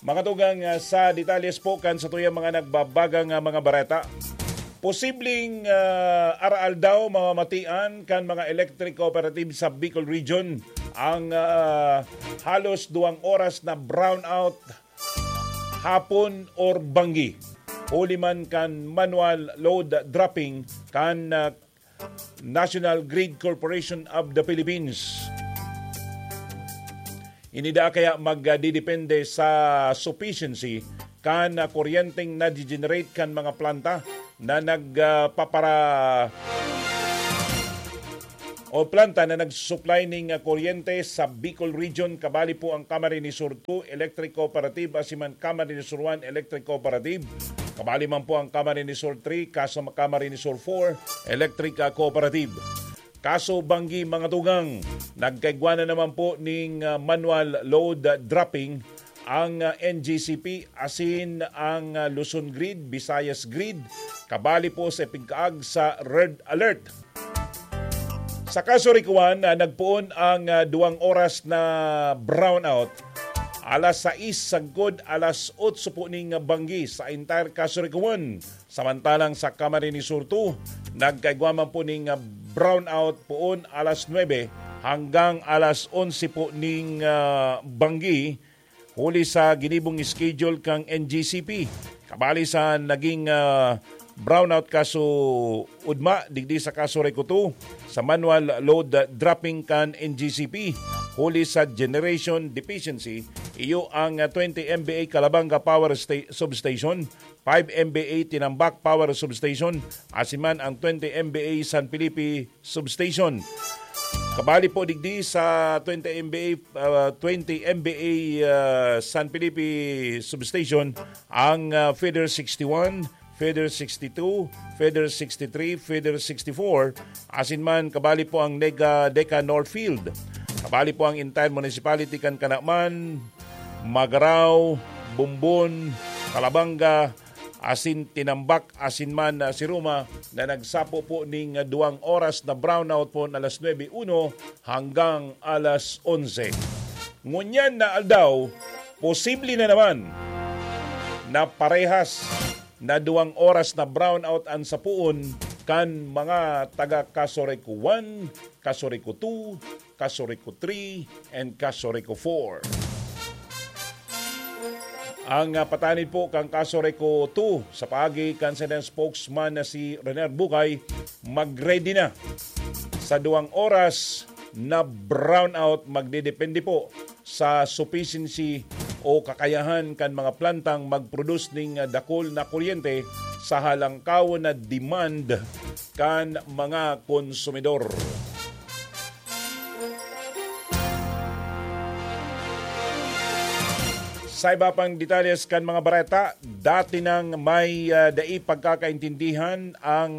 Mga tugang sa detalyes po kan sa tuyang mga nagbabagang mga bareta. Posibleng araal daw mamamatian kan mga electric cooperative sa Bicol Region ang halos 2 oras na brownout hapon or banggi. Huli man kan manual load dropping kan National Grid Corporation of the Philippines. Inida kaya magdidepende sa sufficiency kan kuryenteng na-generate kan mga planta na planta na nagsusupply ng kuryente sa Bicol Region. Kabali po ang Camarines Sur 2 Electric Cooperative asiman Camarines Sur 1 Electric Cooperative. Kabali man po ang Camarines Sur 3 kaso Camarines Sur 4 Electric Cooperative. Kaso banggi mga tugang, nagkaigwa na naman po ning manual load dropping ang NGCP asin ang Luzon Grid, Visayas Grid, kabali po sa pigkaag sa Red Alert. Sa Kasurikuan, nagpuon ang 2 oras na brownout. Alas 6 sagod, alas 8 po ning banggi sa entire Kasurikuan. Samantalang sa Camarines Sur 2, nagkaigwa man po ning brownout poon alas 9 hanggang alas 11 po ning banggi huli sa ginibong schedule kang NGCP. Kabali sa naging brownout kaso Udma digdi sa kaso Rekuto sa manual load dropping kan NGCP huli sa generation deficiency. Iyo ang 20 MVA Calabanga Power Substation, 5 MVA Tinambak Power Substation, asiman ang 20 MVA San Felipe Substation. Kabali po digdi sa 20 MVA San Felipe Substation ang Feeder 61, Feeder 62, Feeder 63, Feeder 64, asinman kabali po ang Deca Northfield. Kabali po ang entire municipality kan Kanaman, Magaraw, Bumbon, Calabanga, asin Tinambak, asin man si Ruma na nagsapo po ning 2 oras na brownout po na alas 9:01 hanggang alas 11. Ngunyan na aldaw, posible na naman na parehas na 2 oras na brownout ang sapuon kan mga taga Kasoreco 1, Kasoreco 2, Kasoreco 3, and Kasoreco 4. Ang patanid po kang Kasoreco 2 sa paagi kan sa spokesman na si Rener Bukay, mag-ready na sa 2 oras na brownout. Magdedepende po sa sufficiency o kakayahan kan mga plantang mag-produce ning dakol na kuryente sa halangkaw na demand kan mga konsumidor. Sa iba pang detalyes kan mga bareta, dati nang may dai pagkakaintindihan ang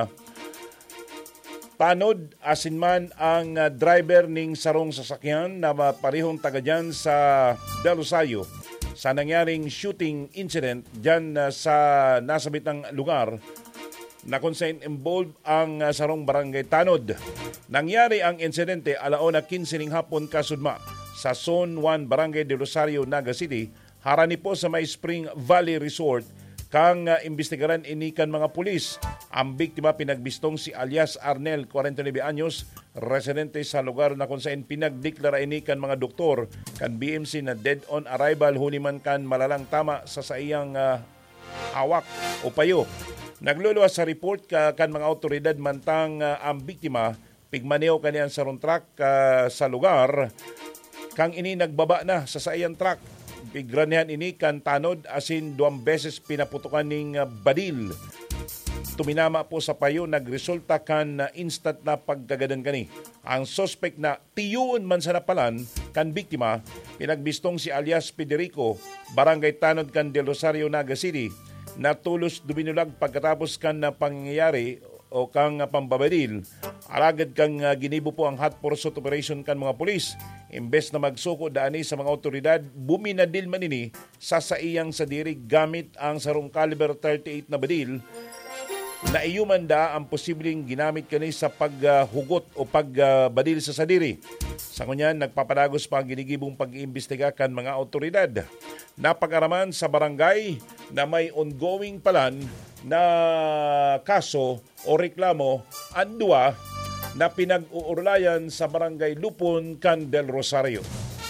tanod asinman ang driver ning sarong sasakyan na parehong taga dyan sa Del Rosario sa nangyaring shooting incident dyan sa nasabitang lugar na kung saan involved ang sarong barangay Tanod. Nangyari ang insidente 1:15 ning hapon kasudma sa Zone 1 Barangay de Rosario, Naga City, harani po sa May Spring Valley Resort kang imbestigaran inikan mga pulis. Ang biktima pinagbistong si alias Arnel, 49 anyos, residente sa lugar na kung saan pinagdeklara inikan mga doktor kan BMC na dead on arrival huniman kan malalang tama sa saiyang hawak o payo. Nagluluwas sa report kan mga otoridad mantang ang biktima pigmaneo kaniyan sa truck sa lugar kang ini nagbaba na sa saiyang truck. Pigranihan ini kan tanod asin 2 beses pinaputukan ning badil. Tuminama po sa payo, nagresulta kan instant na pagkagadan kani. Ang suspect na tiyuon man sa napalan kan biktima, pinagbistong si alias Federico, barangay Tanod kan Del Rosario, Naga City, natulos duminulag pagkatapos kan pangyayari o kang pambabadil. Alagad kang ginibo po ang hot pursuit operation kan mga pulis. Imbes na magsuko daani sa mga otoridad, buminadil man ini sa saiyang sadiri gamit ang sarong caliber 38 na badil na iyuman da ang posibleng ginamit kani sa paghugot o pagbadil sa sadiri. Sa kunyan, nagpapadagos pa ang ginigibong pag-iimbestiga kan mga otoridad. napag-araman sa barangay na may ongoing palan na kaso o reklamo ang duwa na pinag-uurlayan sa barangay Lupon, Can del Rosario.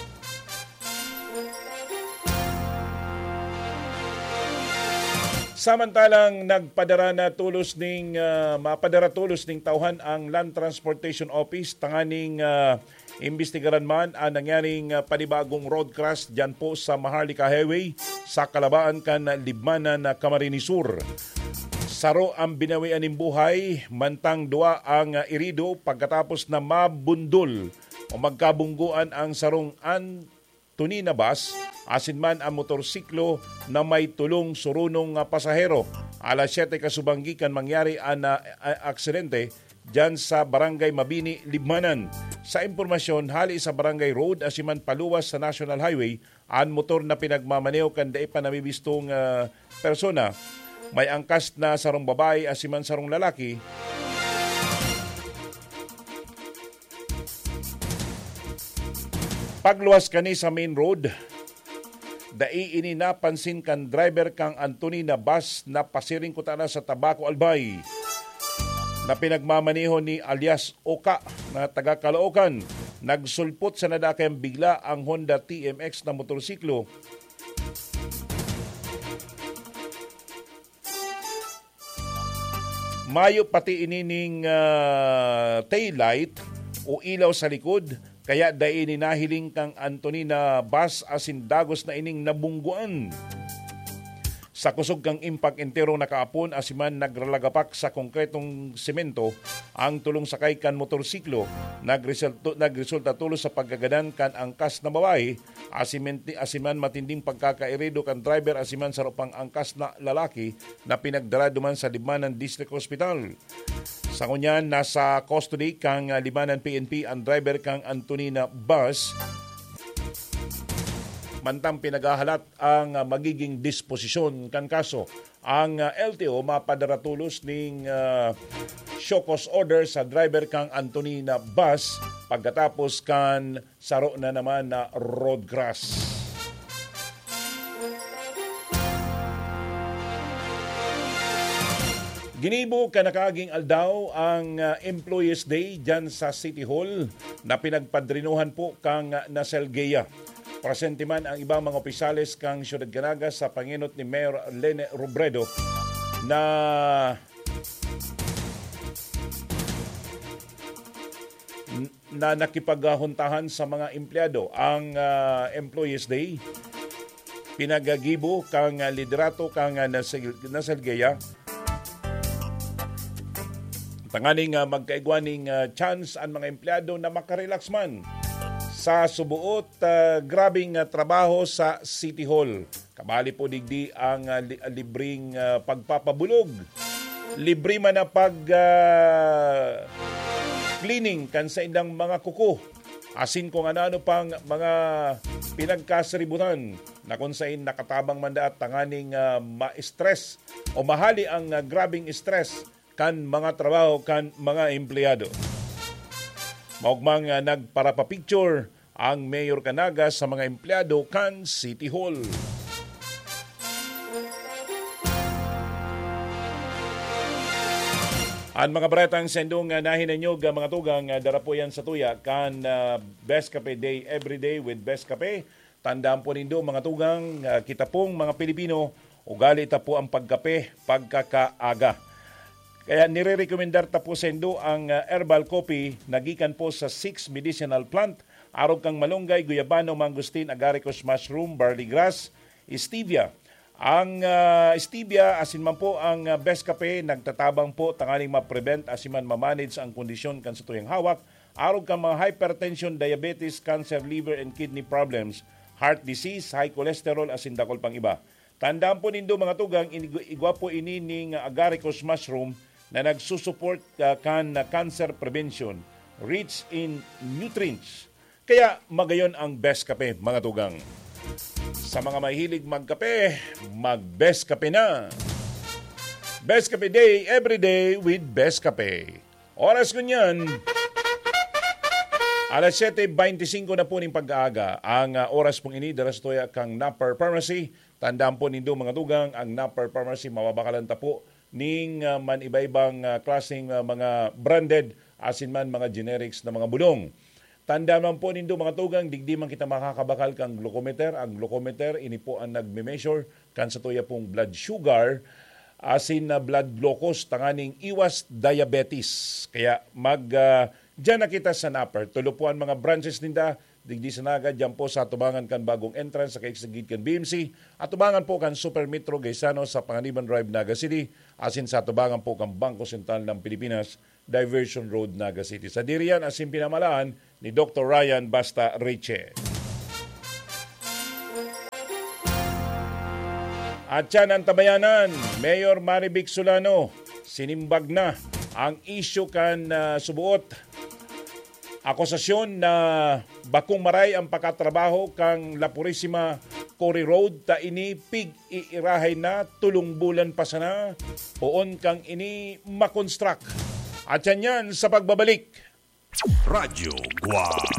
Samantalang mapadara tulos ning tauhan ang Land Transportation Office tanganing imbestigaran man ang nangyaring panibagong road crash dyan po sa Maharlika Highway sa Kalabaan kan Libmanan na Camarines Sur. Saro ang binawian ng buhay, mantang duwa ang irido pagkatapos na mabundol o magkabungguan ang sarong Antonina bus, asin man ang motorsiklo na may tulong surunong pasahero. Alas 7 kasubanggi kan mangyari ang aksidente dyan sa Barangay Mabini, Libmanan. Sa impormasyon, hali sa Barangay Road, asiman paluwas sa National Highway, ang motor na pinagmamaneo kan dae pa namibistong persona. May angkas na sarong babae, asiman sarong lalaki. Pagluwas kani sa main road, dai ini napansin kan driver kang Antonina bus na pasiring kutana sa Tabaco Albay na pinagmamaneho ni alias Oka na taga Caloocan. Nagsulpot sa nadakayang bigla ang Honda TMX na motorsiklo. Mayo pati inining taillight o ilaw sa likod, kaya dai ninahiling kang Antonina bus asin dagos na ining nabungguan. Sa kusog kang impact entero nakaapon asiman nagralagapak sa konkretong semento ang tulong sakay kan motorsiklo. Nagresulta tulos sa paggagadan kan angkas na babae asiman matinding pagkakairido kan driver asiman sa rupang angkas na lalaki na pinagdala duman sa Libmanan District Hospital. Sa kunyan, nasa custody kang Libmanan PNP ang driver kang Antonina bus. Mantang pinagahalat ang magiging disposisyon kan kaso. Ang LTO mapadara tulos ning show cause order sa driver kang Antonina bus pagkatapos kan saro na naman na road crash. Ginibo kanakaging aldaw ang Employees Day dyan sa City Hall na pinagpadrinuhan po kang Naselgeya. Presente man ang ibang mga opisyales kang Siyudad Canaga sa panginot ni Mayor Lene Robredo na nakipaghuntahan sa mga empleyado. Ang Employees Day pinagagibo kang liderato kang Naselgeya tanganing magkaigwaning chance ang mga empleyado na makarelax man sa subuot grabing trabaho sa City Hall. Kabali po digdi ang libreng pagpapabulog. Libre man na cleaning kan sa indang mga kuko. Asin kung ano pang mga pinagkasributan na kung saan nakatabang manda at tanganing ma-stress o mahali ang grabing stress kan mga trabaho kan mga empleyado. Maugmang nagparapapicture ang Mayor Canaga sa mga empleyado kan City Hall. Ang mga baretang sendong nahinanyog mga tugang darapo yan sa tuya kan Best Cafe Day everyday with Best Cafe. Tandaan po nindo mga tugang kita pong mga Pilipino ugali ta po ang pagkape pagkakaaga. Kaya nire-recommendar ta po sendo ang herbal coffee nagikan po sa 6 medicinal plant. Arog kang malunggay, guyabano, mangustin, agaricus mushroom, barley grass, stevia. Ang stevia, asin man po ang Best Cafe, nagtatabang po tanganing ma-prevent asin man ma-manage ang kondisyon kan sa tuyang hawak. Arog kang mga hypertension, diabetes, cancer, liver and kidney problems, heart disease, high cholesterol, asin dakol pang iba. Tandaan po nindo mga tugang, igwa po ini ning agaricus mushroom na nagsusupport kan cancer prevention, rich in nutrients. Kaya magayon ang Best Cafe, mga tugang. Sa mga mahilig magkape, mag-Best Cafe na. Best Cafe Day, every day with Best Cafe. Oras ko niyan, Alas 7:25 na po ning pag-aaga. Ang oras pong ini daras toya kang Napper Pharmacy. Tandaan po nindo mga dugang, ang Napper Pharmacy mababakalanta po ning man iba-ibang klaseng mga branded asin man mga generics na mga bulong. Tandaan man po nindo mga tugang, digdi man kita makakabakal kang glucometer. Ang glucometer ini po ang nagme-measure kan sa toya pong blood sugar asin na blood glucose tanganing iwas diabetes. Kaya diyan na kita sa Napper. Tulupuan mga branches ninda, digdi sa naga, diyan po sa tubangan kan bagong entrance sa kaigsigid kan BMC, at tubangan po kan Super Metro Gaisano sa Panganiban Drive, Naga City, asin sa tubangan po kan Bangko Sentral ng Pilipinas, Diversion Road, Naga City. Sa diriyan asin pinamalaan ni Dr. Ryan Basta Riche. At yan ang tabayanan, Mayor Marivic Solano, sinimbag na ang isyu kan subuot. Akusasyon na bakong maray ang pagkatrabaho kang La Purisima Cory Road ta ini pig-iirahay na tulong bulan pa sana poon kang ini makonstruct. At yan sa pagbabalik. Radyo Guam